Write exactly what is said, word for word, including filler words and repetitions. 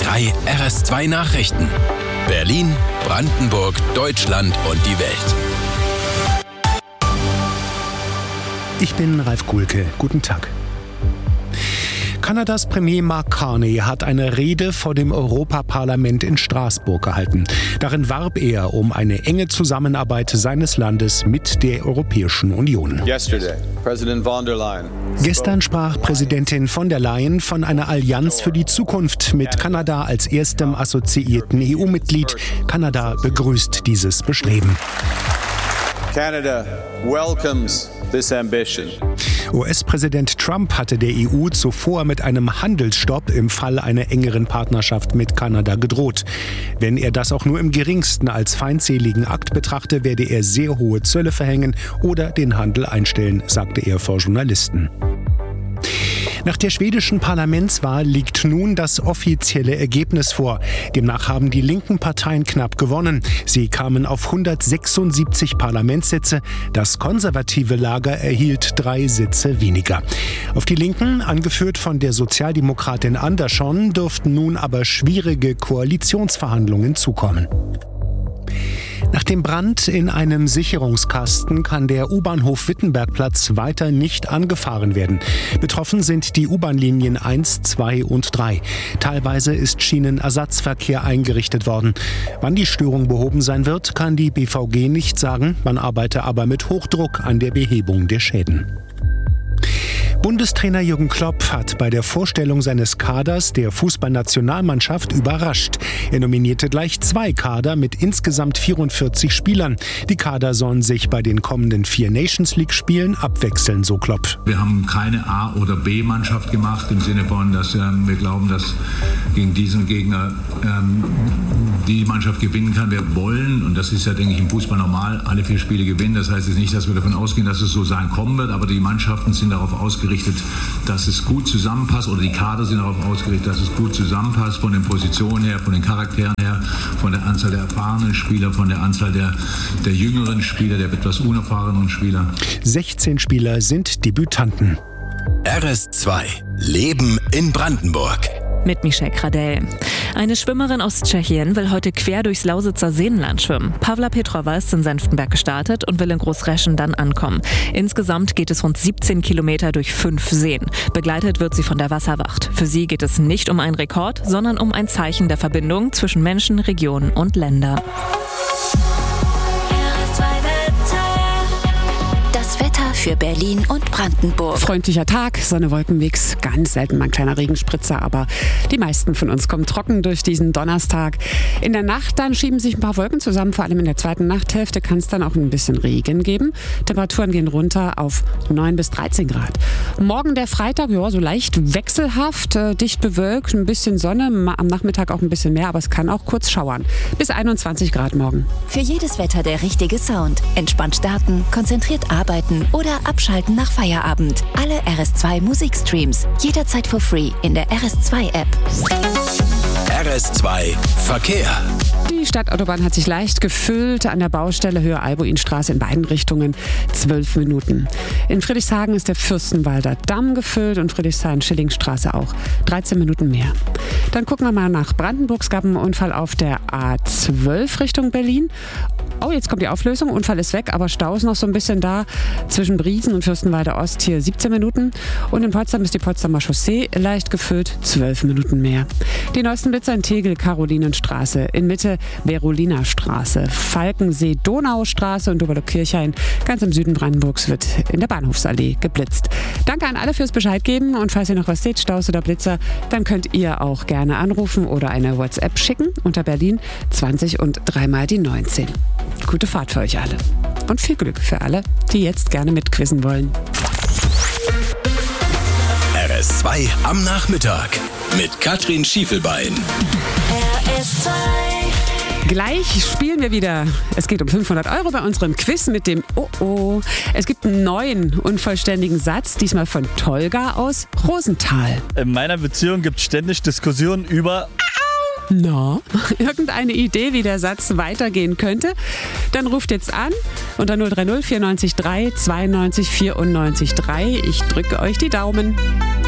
drei R S zwei Nachrichten. Berlin, Brandenburg, Deutschland und die Welt. Ich bin Ralf Kuhlke. Guten Tag. Kanadas Premier Mark Carney hat eine Rede vor dem Europaparlament in Straßburg gehalten. Darin warb er um eine enge Zusammenarbeit seines Landes mit der Europäischen Union. Gestern sprach Präsidentin von der Leyen von einer Allianz für die Zukunft mit Kanada als erstem assoziierten E U-Mitglied. Kanada begrüßt dieses Bestreben. Canada welcomes this ambition. U S-Präsident Trump hatte der E U zuvor mit einem Handelsstopp im Fall einer engeren Partnerschaft mit Kanada gedroht. Wenn er das auch nur im geringsten als feindseligen Akt betrachte, werde er sehr hohe Zölle verhängen oder den Handel einstellen, sagte er vor Journalisten. Nach der schwedischen Parlamentswahl liegt nun das offizielle Ergebnis vor. Demnach haben die linken Parteien knapp gewonnen. Sie kamen auf hundertsechsundsiebzig Parlamentssitze. Das konservative Lager erhielt drei Sitze weniger. Auf die Linken, angeführt von der Sozialdemokratin Andersson, dürften nun aber schwierige Koalitionsverhandlungen zukommen. Nach dem Brand in einem Sicherungskasten kann der U-Bahnhof Wittenbergplatz weiter nicht angefahren werden. Betroffen sind die U-Bahn-Linien eins, zwei und drei. Teilweise ist Schienenersatzverkehr eingerichtet worden. Wann die Störung behoben sein wird, kann die B V G nicht sagen. Man arbeite aber mit Hochdruck an der Behebung der Schäden. Bundestrainer Jürgen Klopp hat bei der Vorstellung seines Kaders der Fußballnationalmannschaft überrascht. Er nominierte gleich zwei Kader mit insgesamt vierundvierzig Spielern. Die Kader sollen sich bei den kommenden vier Nations-League-Spielen abwechseln, so Klopp. Wir haben keine A- oder B-Mannschaft gemacht, im Sinne von, dass ähm, wir glauben, dass gegen diesen Gegner ähm, die Mannschaft gewinnen kann. Wir wollen, und das ist ja, denke ich, im Fußball normal, alle vier Spiele gewinnen. Das heißt jetzt nicht, dass wir davon ausgehen, dass es so sein kommen wird, aber die Mannschaften sind darauf ausgerichtet, dass es gut zusammenpasst, oder die Kader sind darauf ausgerichtet, dass es gut zusammenpasst, von den Positionen her, von den Charakteren her, von der Anzahl der erfahrenen Spieler, von der Anzahl der, der jüngeren Spieler, der etwas unerfahrenen Spieler. sechzehn Spieler sind Debütanten. R S zwei. Leben in Brandenburg. Mit Michelle Kradell. Eine Schwimmerin aus Tschechien will heute quer durchs Lausitzer Seenland schwimmen. Pavla Petrova ist in Senftenberg gestartet und will in Großreschen dann ankommen. Insgesamt geht es rund siebzehn Kilometer durch fünf Seen. Begleitet wird sie von der Wasserwacht. Für sie geht es nicht um einen Rekord, sondern um ein Zeichen der Verbindung zwischen Menschen, Regionen und Ländern. Für Berlin und Brandenburg. Freundlicher Tag, Sonne, Wolkenmix, ganz selten mal ein kleiner Regenspritzer, aber die meisten von uns kommen trocken durch diesen Donnerstag. In der Nacht dann schieben sich ein paar Wolken zusammen, vor allem in der zweiten Nachthälfte kann es dann auch ein bisschen Regen geben. Temperaturen gehen runter auf neun bis dreizehn Grad. Morgen der Freitag, ja, so leicht wechselhaft, äh, dicht bewölkt, ein bisschen Sonne, am Nachmittag auch ein bisschen mehr, aber es kann auch kurz schauern. Bis einundzwanzig Grad morgen. Für jedes Wetter der richtige Sound. Entspannt starten, konzentriert arbeiten oder abschalten nach Feierabend. Alle R S zwei Musikstreams. Jederzeit for free in der R S zwei App. R S zwei Verkehr. Die Stadtautobahn hat sich leicht gefüllt. An der Baustelle Höhe Albuinstraße in beiden Richtungen zwölf Minuten. In Friedrichshagen ist der Fürstenwalder Damm gefüllt und Friedrichshain-Schillingstraße auch dreizehn Minuten mehr. Dann gucken wir mal nach Brandenburg. Es gab einen Unfall auf der A zwölf Richtung Berlin. Oh, jetzt kommt die Auflösung. Unfall ist weg, aber Stau ist noch so ein bisschen da. Zwischen Briesen und Fürstenwalder Ost hier siebzehn Minuten. Und in Potsdam ist die Potsdamer Chaussee leicht gefüllt, zwölf Minuten mehr. Die neuesten Blitzer in Tegel, Karolinenstraße. In Mitte Beroliner Straße. Falkensee, Donaustraße und Doberlo-Kirchhain. Ganz im Süden Brandenburgs wird in der Bahnhofsallee geblitzt. Danke an alle fürs Bescheid geben. Und falls ihr noch was seht, Staus oder Blitzer, dann könnt ihr auch gerne anrufen oder eine WhatsApp schicken unter Berlin zwanzig und dreimal die neunzehn. Gute Fahrt für euch alle. Und viel Glück für alle, die jetzt gerne mitquizzen wollen. R S zwei am Nachmittag mit Katrin Schiefelbein. R S zwei. Gleich spielen wir wieder. Es geht um fünfhundert Euro bei unserem Quiz mit dem Oh Oh. Es gibt einen neuen unvollständigen Satz, diesmal von Tolga aus Rosenthal. In meiner Beziehung gibt es ständig Diskussionen über... Na, irgendeine Idee, wie der Satz weitergehen könnte? Dann ruft jetzt an unter null drei null vier neun drei zweiundneunzig vierundneunzig drei. Ich drücke euch die Daumen.